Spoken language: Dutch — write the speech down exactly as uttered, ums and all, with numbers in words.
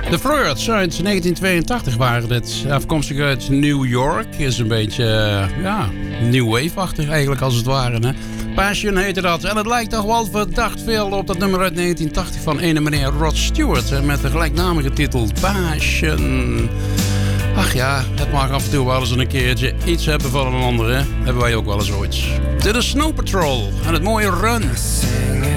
De Flirts uit negentien tweeëntachtig waren dit. Afkomstig uit New York. Is een beetje, uh, ja, new wave-achtig eigenlijk als het ware. Hè? Passion heette dat. En het lijkt toch wel verdacht veel op dat nummer uit negentien tachtig van ene meneer Rod Stewart. Hè? Met de gelijknamige titel Passion. Ach ja, het mag af en toe wel eens een keertje iets hebben van een ander. Hè? Hebben wij ook wel eens ooit. Dit is Snow Patrol en het mooie Run.